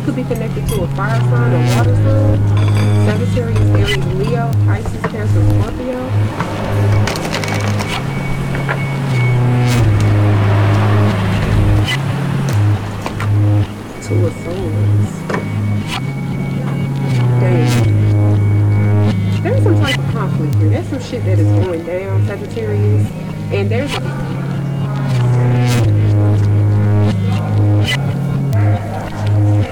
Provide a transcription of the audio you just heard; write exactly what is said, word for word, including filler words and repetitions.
could be connected to a fire sign or water sign. Sagittarius, Aries, Leo, Pisces, Cancer, Scorpio. Two of Swords. Dang. There's some type of conflict here. There's some shit that is going down, Sagittarius. And there's a